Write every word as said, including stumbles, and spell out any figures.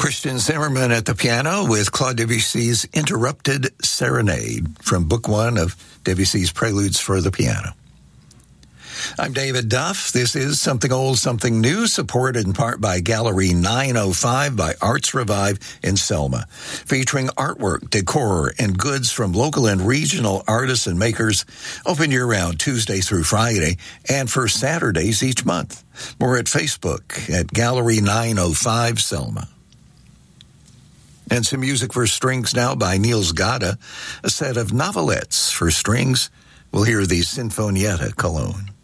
Christian Zimmerman at the piano with Claude Debussy's Interrupted Serenade from Book One of Debussy's Preludes for the Piano. I'm David Duff. This is Something Old, Something New, supported in part by Gallery nine oh five by Arts Revive in Selma, featuring artwork, decor, and goods from local and regional artists and makers, open year-round Tuesday through Friday, and for Saturdays each month. More at Facebook at Gallery nine oh five Selma. And some music for strings now by Niels Gade, a set of novelettes for strings. We'll hear the Sinfonietta Cologne.